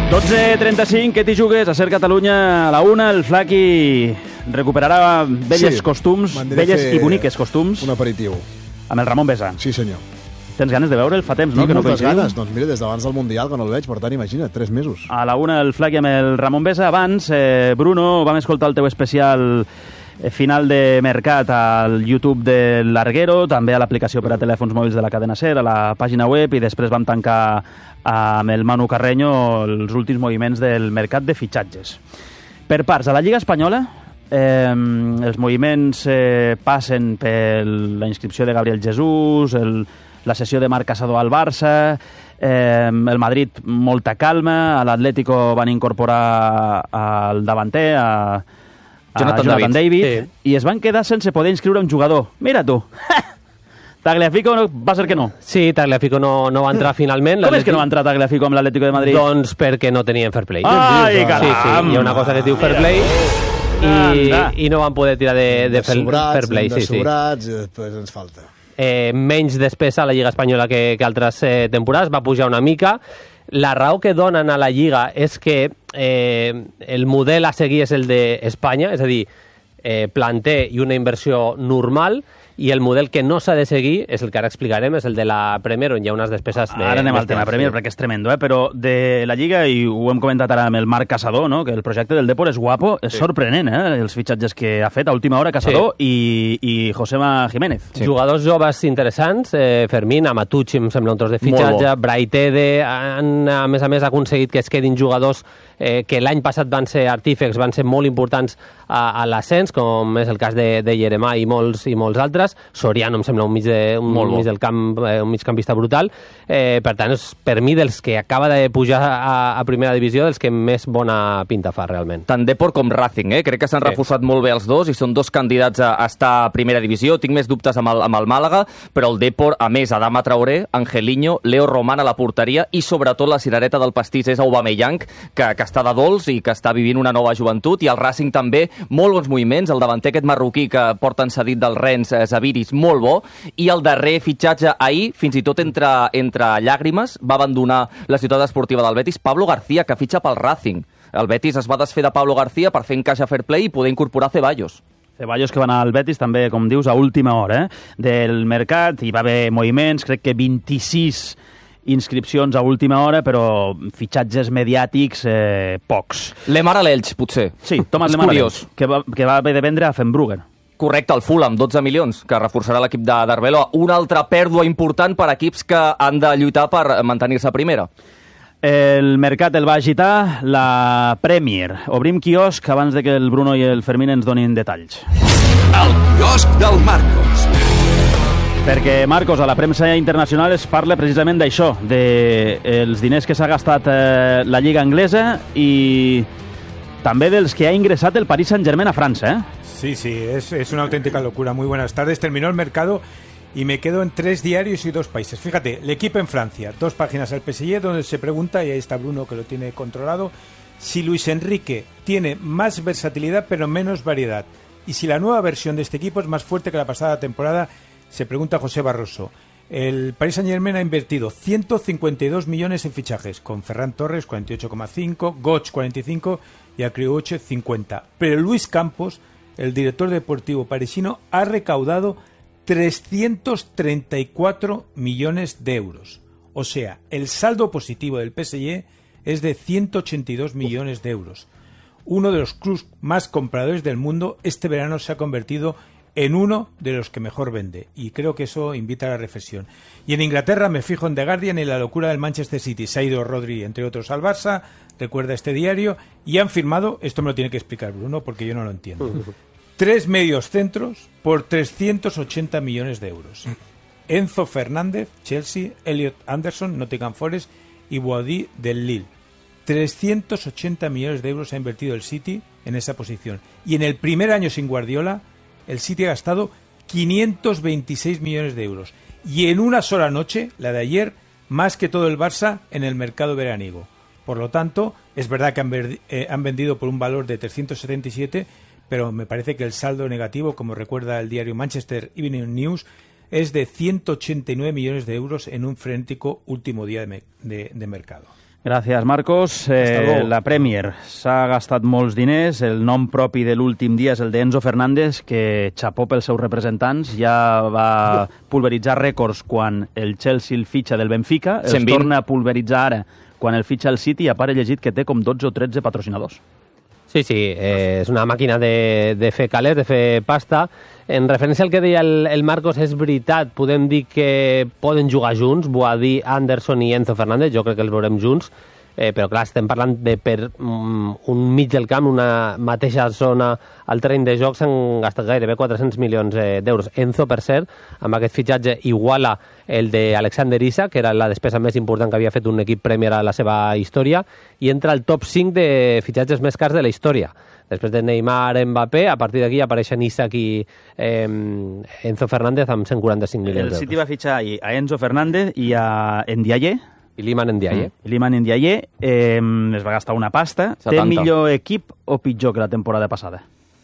12:35, què t'hi jugues? A Ser Catalunya a la 1, el Flaqui recuperarà velles costums, velles i boniques costums. Un aperitiu. Amb el Ramon Besa. Sí, senyor. Tens ganes de veure'l? Fa temps, no? Tinc que no moltes coincidim. ganes. Doncs mira, des d'abans del Mundial que no el veig, per tant, imagina't, 3 mesos. A la 1, el Flaqui amb el Ramon Besa. Abans, Bruno, vam escoltar el teu especial final de mercat al YouTube de Larguero, també a l'aplicació per a telèfons mòbils de la cadena SER, a la pàgina web, i després vam tancar amb el Manu Carreño els últims moviments del mercat de fitxatges. Per parts, a la Lliga Espanyola els moviments passen per la inscripció de Gabriel Jesús, la cessió de Marc Casador al Barça, el Madrid molta calma, a l'Atlético van incorporar al davanter, a Jonathan David, sí. I es van quedar sense poder inscriure un jugador. Mira tu! Tagliafico va ser que no. Sí, Tagliafico no va entrar finalment. Com és que no va entrar Tagliafico amb l'Atlético de Madrid? Doncs perquè no tenien fair play. Ai, caram! Sí, hi ha una cosa que es diu fair play i no van poder tirar de fair play. De sobrats, i després ens falta. Menys despesa a la Lliga Espanyola que altres temporades, va pujar una mica. La raó que donen a la Lliga és que el model a seguir és el d'Espanya, és a dir, planter i una inversió normal, i el model que no s'ha de seguir és el que ara explicarem, és el de la Premier, on hi ha unes despeses... Ara anem al tema Premier, perquè és tremendo, però de la Lliga, i ho hem comentat ara amb el Marc Casador, no? Que el projecte del Depor és guapo, és sorprenent, els fitxatges que ha fet a última hora Casador i Josema Jiménez. Sí. Jugadors joves interessants, Fermín, Amatucci, em sembla un tros de fitxatge, Braitede, han, a més, aconseguit que es quedin jugadors que l'any passat van ser artífecs, van ser molt importants a l'ascens, com és el cas de Jeremà i molts altres. Soriano em sembla un mig del camp, un migcampista brutal. Per tant, és per mi dels que acaba de pujar a primera divisió, dels que més bona pinta fa realment. Tant Depor com Racing, crec que s'han reforçat molt bé els dos i són dos candidats a estar a primera divisió. Tinc més dubtes amb el Màlaga, però el Depor, a més, Adama Traoré, Angelino, Leo Román a la porteria i sobretot la cirereta del pastís és Aubameyang, que està de dolç i que està vivint una nova joventut, i el Racing també, molt bons moviments, el davanter aquest marroquí que porten cedit del Rennes, Zaviris, molt bo, i el darrer fitxatge ahir, fins i tot entre llàgrimes, va abandonar la ciutat esportiva del Betis, Pablo García, que fitxa pel Racing. El Betis es va desfer de Pablo García per fer encaixa fair play i poder incorporar Ceballos. Ceballos que va anar al Betis també, com dius, a última hora del mercat. Hi va haver moviments, crec que 26 inscripcions a última hora, però fitxatges mediàtics pocs. Lemar a l'Elx, potser. Sí, Thomas Lemar a l'Elx, que va haver de vendre a Fenbruggen. Correcte, el Fulham, 12 milions, que reforçarà l'equip d'Arbeloa. Una altra pèrdua important per equips que han de lluitar per mantenir-se a primera. El mercat el va agitar la Premier. Obrim quiosc abans de que el Bruno i el Fermín ens donin detalls. El quiosc del Marcos. Perquè, Marcos, a la premsa internacional es parla precisament d'això, dels diners que s'ha gastat la Lliga Anglesa i també dels que ha ingressat el Paris Saint-Germain a França, Sí, es una auténtica locura. Muy buenas tardes. Terminó el mercado y me quedo en 3 diarios y 2 países. Fíjate, el equipo en Francia, 2 páginas al PSG donde se pregunta, y ahí está Bruno que lo tiene controlado, si Luis Enrique tiene más versatilidad pero menos variedad. Y si la nueva versión de este equipo es más fuerte que la pasada temporada, se pregunta José Barroso. El Paris Saint-Germain ha invertido 152 millones en fichajes, con Ferran Torres 48,5, Götze 45 y Acrioche 50. Pero Luis Campos, el director deportivo parisino, ha recaudado 334 millones de euros. O sea, el saldo positivo del PSG es de 182 millones de euros. Uno de los clubes más compradores del mundo este verano se ha convertido en uno de los que mejor vende. Y creo que eso invita a la reflexión. Y en Inglaterra me fijo en The Guardian y la locura del Manchester City. Se ha ido Rodri, entre otros, al Barça, recuerda este diario, y han firmado, esto me lo tiene que explicar Bruno, porque yo no lo entiendo, 3 medios centros por 380 millones de euros. Enzo Fernández, Chelsea, Elliot Anderson, Nottingham Forest y Boadi del Lille. 380 millones de euros ha invertido el City en esa posición. Y en el primer año sin Guardiola, el City ha gastado 526 millones de euros. Y en una sola noche, la de ayer, más que todo el Barça en el mercado veraniego. Por lo tanto, es verdad que han vendido por un valor de 377, pero me parece que el saldo negativo, como recuerda el diario Manchester Evening News, es de 189 millones de euros en un frenético último día de mercado. Gràcies, Marcos. La Premier s'ha gastat molts diners. El nom propi de l'últim dia és el d'Enzo Fernández, que, xapó pels seus representants, ja va pulveritzar rècords quan el Chelsea el fitxa del Benfica, els torna a pulveritzar ara quan el fitxa el City, i a part he llegit que té com 12 o 13 patrocinadors. Sí, és una màquina de fer calés, de fer pasta. En referència al que deia el Marcos, és veritat, podem dir que poden jugar junts, Boadí, Anderson i Enzo Fernández, jo crec que els veurem junts, però clar, estem parlant de per un mig del camp, una mateixa zona al terreny de joc, s'han gastat gairebé 400 milions d'euros. Enzo, per cert, amb aquest fitxatge iguala el d'Alexander Isak, que era la despesa més important que havia fet un equip Premier a la seva història, i entra al top 5 de fitxatges més cars de la història. Després de Neymar, Mbappé, a partir d'aquí apareixen Isak i Enzo Fernández amb 145 milions d'euros. El City va fitxar a Enzo Fernández i a Ndiaye, i Iliman Ndiaye. Iliman Ndiaye es va gastar una pasta. 70. Té millor equip o pitjor que la temporada passada?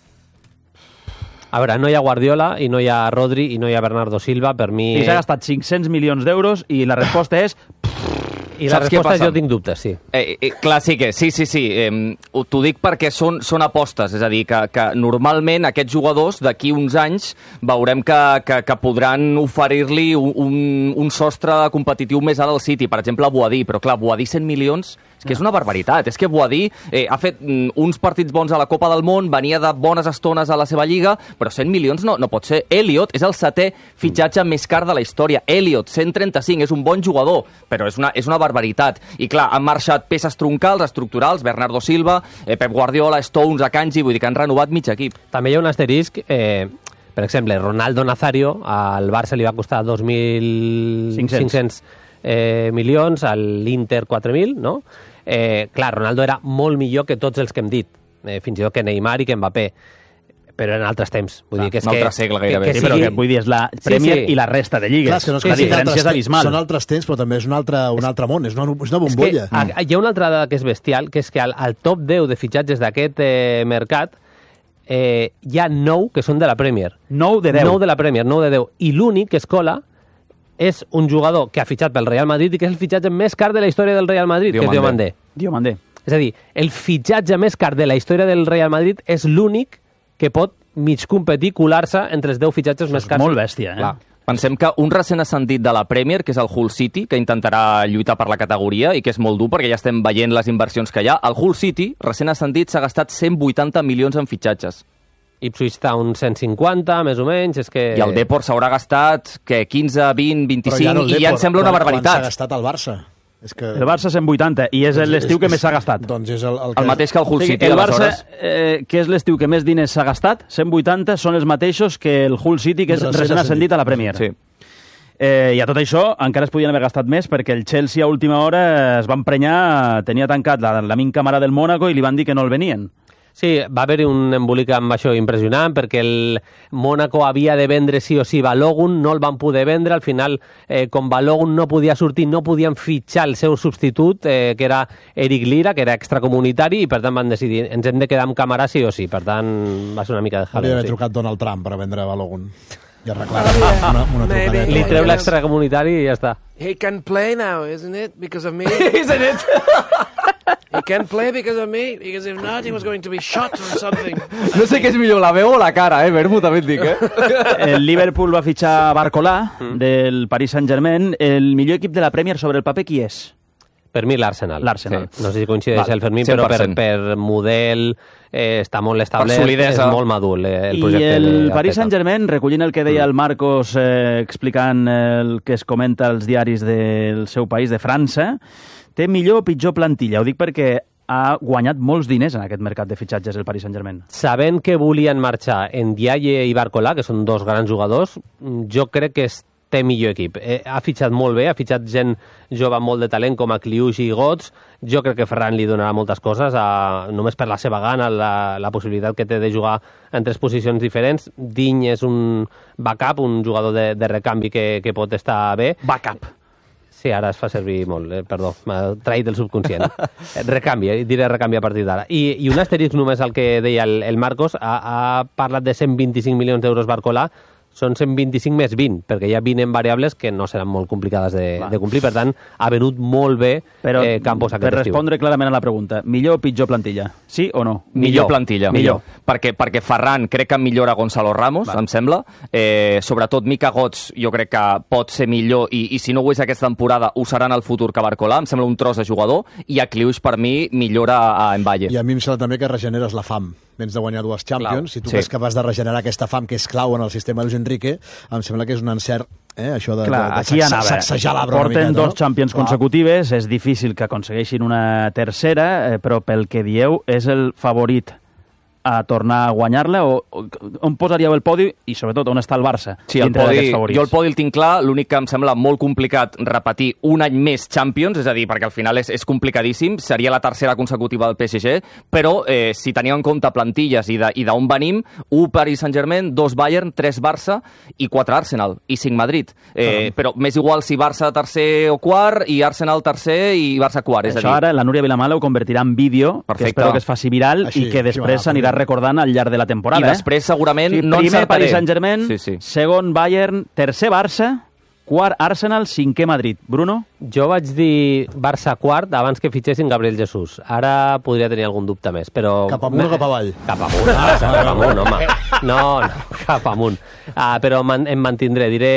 A veure, no hi ha Guardiola, i no hi ha Rodri, i no hi ha Bernardo Silva. Per mi... I s'ha gastat 500 milions d'euros i la resposta és... I la resposta jo tinc dubtes, sí. Clar, sí. T'ho dic perquè són apostes, és a dir, que normalment aquests jugadors d'aquí uns anys veurem que podran oferir-li un sostre competitiu més alt al City, per exemple a Boadí, però clar, Boadí 100 milions és que és una barbaritat, és que Boadí ha fet uns partits bons a la Copa del Món, venia de bones estones a la seva lliga, però 100 milions no pot ser. Elliot és el 7è fitxatge més car de la història. Elliot, 135, és un bon jugador, però és una barbaritat. I clar, han marxat peces troncals, estructurals, Bernardo Silva, Pep Guardiola, Stones, Akanji, vull dir que han renovat mig equip. També hi ha un asterisc, per exemple, Ronaldo Nazario, al Barça li va costar 2.500 milions, a l'Inter 4.000, no? Clar, Ronaldo era molt millor que tots els que hem dit, fins i tot que Neymar i que Mbappé, però eren altres temps. Vull dir que és un altre segle gairebé. Sí, però que vull dir és la Premier i la resta de lligues. Clar, és que no és la diferència és abismal. Són altres temps, però també és un altre món, és una bombolla. És que hi ha una altra dada que és bestial, que és que al top 10 de fitxatges d'aquest mercat hi ha 9 que són de la Premier. 9 de 10. 9 de la Premier, 9 de 10. I l'únic que es cola és un jugador que ha fitxat pel Real Madrid i que és el fitxatge més car de la història del Real Madrid, que és Diomandé. És a dir, el fitxatge més car de la història del Real Madrid és l'únic que pot mig competir, colar-se entre els 10 fitxatges més cars. Molt bèstia, Clar. Pensem que un recent ascendit de la Premier, que és el Hull City, que intentarà lluitar per la categoria i que és molt dur perquè ja estem veient les inversions que hi ha, el Hull City, recent ascendit, s'ha gastat 180 milions en fitxatges. Ipswich està uns 150, més o menys, és que... I el Depor s'haurà gastat, 15, 20, 25, i ja em sembla una barbaritat. Quan s'ha gastat el Barça? És que... El Barça 180, i és l'estiu que més s'ha gastat. Doncs és el mateix que el Hull City, el Barça, que és l'estiu que més diners s'ha gastat, 180 són els mateixos que el Hull City, que és recent ascendit a la Premier. Sí. I a tot això encara es podien haver gastat més perquè el Chelsea a última hora es va emprenyar, tenia tancat l'amic camarà del Mónaco i li van dir que no el venien. Sí, va haver-hi un embolic amb això impressionant perquè el Mónaco havia de vendre sí o sí Balogun, no el van poder vendre, al final com Balogun no podia sortir, no podien fitxar el seu substitut, que era Eric Lira, que era extracomunitari, i per tant van decidir, ens hem de quedar amb Camarà sí o sí, per tant va ser una mica de jaleo. Hauria d'haver trucat Donald Trump per vendre Balogun. I arreglar una trucadeta. Li treu l'extracomunitari i ja està. He can play now, isn't it? Because of me. Isn't it? He can play because of me, because if not, he was going to be shot or something. No sé què és millor, la veu o la cara, Bermu, també et dic, El Liverpool va fitxar Barcolà, del Paris Saint-Germain. El millor equip de la Premier sobre el paper, qui és? Per mi l'Arsenal. L'Arsenal. Sí. No sé si coincideix el Fermín, però per model està molt establert, és molt madur el projecte. I el Paris Saint-Germain, recollint el que deia el Marcos, explicant el que es comenta als diaris del seu país, de França, té millor o pitjor plantilla. Ho dic perquè ha guanyat molts diners en aquest mercat de fitxatges el Paris Saint-Germain. Sabent que volien marxar Ndiaye i Barcolà, que són dos grans jugadors, jo crec que té millor equip. Ha fitxat molt bé, ha fitxat gent jove amb molt de talent com a Kliush i Götze. Jo crec que Ferran li donarà moltes coses, només per la seva gana, la possibilitat que té de jugar en 3 posicions diferents. Digne és un backup, un jugador de recanvi que pot estar bé. Backup. Sí, ara es fa servir molt, perdó, m'ha traït el subconscient. Recanvi, diré recanvi a partir d'ara. I un asterisc només al que deia el Marcos, ha parlat de 125 milions d'euros Barcolà, són 125 més 20, perquè hi ha 20 variables que no seran molt complicades de complir. Per tant, ha venut molt bé Campos aquest estiu. Per respondre clarament a la pregunta, millor o pitjor plantilla? Sí o no? Millor plantilla. Millor. Perquè Ferran crec que millora Gonzalo Ramos, em sembla. Sobretot Mika Götze jo crec que pot ser millor i si no ho és aquesta temporada ho serà en el futur que Barcolà. Em sembla un tros de jugador i a Kliuch per mi millora a Mbaye. I a mi em sembla també que regeneres la fam. Vens de guanyar 2 Champions, si tu és capaç de regenerar aquesta fam que és clau en el sistema de Luis Enrique, em sembla que és un encert, això de sacsejar l'arbre una miqueta. Porten 2 Champions consecutives, és difícil que aconsegueixin una tercera, però pel que dieu és el favorit a tornar a guanyar-la, o on posaríeu el podi i sobretot on està el Barça? Sí, el podi, jo el podi el tinc clar, l'únic que em sembla molt complicat repetir un any més Champions, és a dir, perquè al final és complicadíssim, seria la tercera consecutiva del PSG, però si teníem en compte plantilles i d'on venim, 1 Paris Saint-Germain, 2 Bayern, 3 Barça i 4 Arsenal i 5 Madrid. Però m'és igual si Barça tercer o quart i Arsenal tercer i Barça quart. Això ara la Núria Vilamala ho convertirà en vídeo, que espero que es faci viral i que després s'anirà recordant al llarg de la temporada. I després segurament no primer Paris Saint-Germain, segon Bayern, tercer Barça, quart Arsenal, 5è Madrid. Bruno? Jo vaig dir Barça quart abans que fitxessin Gabriel Jesús. Ara podria tenir algun dubte més, però... Cap amunt o cap avall? Cap amunt, cap amunt, home. No, cap amunt. Però em mantindré. Diré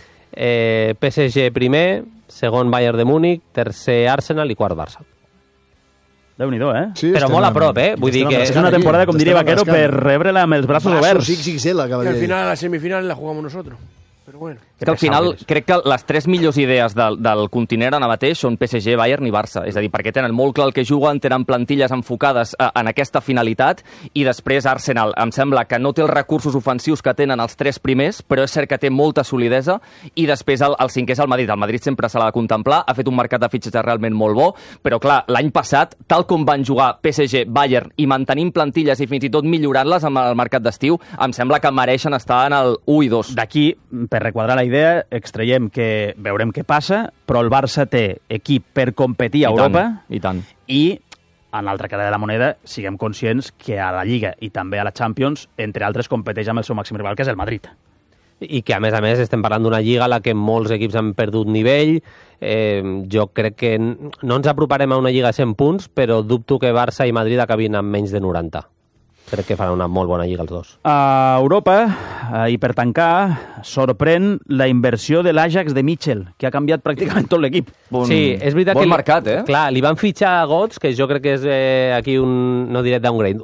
PSG primer, segon Bayern de Múnich, tercer Arsenal i quart Barça. Déu-n'hi-do, Sí, però molt a prop, Vull dir que... És una temporada, com diria Vaquero, per rebre-la amb els braços oberts. XXL, y al final, a la semifinal la jugamos nosotros. Pero bueno. És que al final crec que les 3 millors idees del continent ara mateix són PSG, Bayern i Barça. És a dir, perquè tenen molt clar el que juguen, tenen plantilles enfocades en aquesta finalitat i després Arsenal. Em sembla que no té els recursos ofensius que tenen els 3 primers, però és cert que té molta solidesa i després el 5è és el Madrid. El Madrid sempre se l'ha de contemplar, ha fet un mercat de fitxatge realment molt bo, però clar, l'any passat, tal com van jugar PSG, Bayern i mantenint plantilles i fins i tot millorant-les amb el mercat d'estiu, em sembla que mereixen estar en el 1 i 2. D'aquí, per requadrar la idea, extraiem que veurem què passa, però el Barça té equip per competir a Europa i tant. I, en l'altra cara de la moneda, siguem conscients que a la Lliga i també a la Champions, entre altres, competeix amb el seu màxim rival, que és el Madrid. I que, a més, estem parlant d'una Lliga a la que molts equips han perdut nivell. Jo crec que no ens aproparem a una Lliga a 100 punts, però dubto que Barça i Madrid acabin amb menys de 90. Crec que faran una molt bona lliga els dos. A Europa, i per tancar, sorprèn la inversió de l'Ajax de Mitchell, que ha canviat pràcticament tot l'equip. Sí, és veritat bon mercat, Clar, li van fitxar a Götze, que jo crec que és aquí un, no diré downgrade,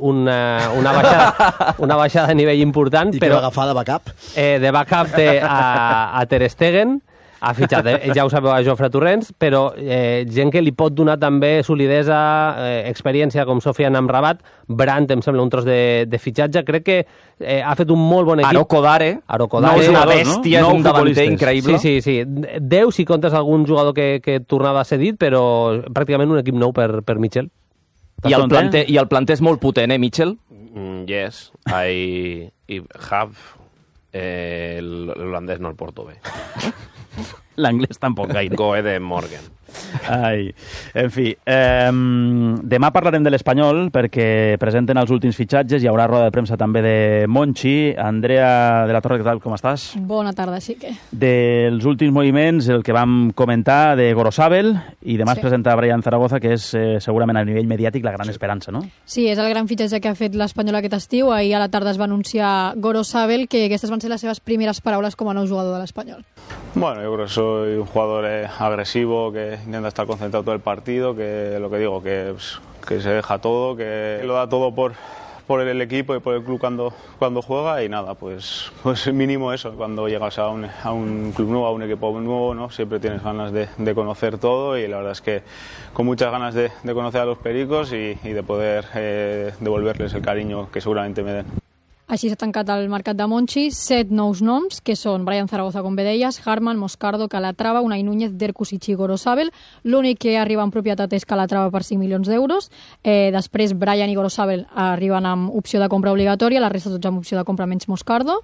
una baixada de nivell important. I que va agafar de backup? De backup té a Ter Stegen, ha fitxat, ja ho sabeu, a Jofre Torrents, però gent que li pot donar també solidesa, experiència, com Sofiane Amrabat. Brandt em sembla un tros de fitxatge. Crec que ha fet un molt bon equip. Arokodare. No és una bèstia, és un davanter increïble. Sí. 10 si comptes algun jugador que tornava cedit, però pràcticament un equip nou per Mitchell. I el planter és molt potent, Mitchell? Yes. I have el holandès no el porto bé. L'anglès tampoc gaire. Goe de Morgan. Ai, en fi, demà parlarem de l'Espanyol perquè presenten els últims fitxatges, hi haurà roda de premsa també de Monchi. Andrea de la Torre, què tal, com estàs? Bona tarda, sí que. Dels últims moviments, el que vam comentar de Gorosabel, i demà es presenta Brian Zaragoza, que és segurament a nivell mediàtic la gran esperança, no? Sí, és el gran fitxatge que ha fet l'Espanyol aquest estiu. Ahir a la tarda es va anunciar Gorosabel, que aquestes van ser les seves primeres paraules com a nou jugador de l'Espanyol. Bueno, yo creo que soy un jugador agresivo, que intenta estar concentrado todo el partido, que lo que digo, que se deja todo, que lo da todo por el equipo y por el club cuando juega, y nada, pues mínimo eso. Cuando llegas a un club nuevo, a un equipo nuevo, ¿no? Siempre tienes ganas de conocer todo, y la verdad es que con muchas ganas de conocer a los pericos y de poder devolverles el cariño que seguramente me den. Així s'ha tancat el mercat de Monchi, 7 nous noms, que són Brian Zaragoza, com bé deies, Harman, Moscardo, Calatrava, Unai Núñez, Derkusic i Gorosabel. L'únic que arriba en propietat és Calatrava per 5 milions d'euros. Després Brian i Gorosabel arriben amb opció de compra obligatòria, la resta tots amb opció de compra menys Moscardo.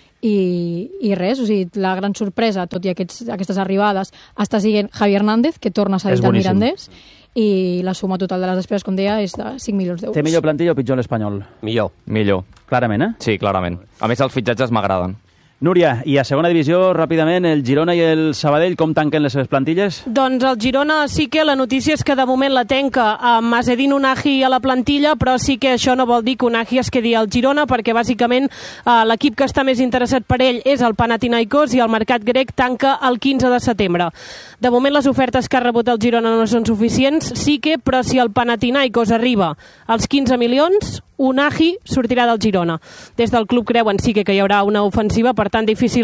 I res, o sigui, la gran sorpresa, tot i aquestes arribades, està sent Javi Hernández, que torna a cedir al Mirandés, i la suma total de les despeses, com deia, és de 5 milions d'euros. Té millor plantilla o pitjor l'Espanyol? Millor. Millor. Clarament, Sí, clarament. A més, els fitxatges m'agraden. Núria, i a segona divisió, ràpidament, el Girona i el Sabadell, com tanquen les seves plantilles? Doncs el Girona sí que la notícia és que de moment la tenca amb Azzedine Ounahi a la plantilla, però sí que això no vol dir que Ounahi es quedi al Girona, perquè bàsicament l'equip que està més interessat per ell és el Panathinaikos i el mercat grec tanca el 15 de setembre. De moment les ofertes que ha rebut el Girona no són suficients, sí que, però si el Panathinaikos arriba als 15 milions, Ounahi sortirà del Girona. Des del club creuen sí que hi haurà una ofensiva, per tant difícil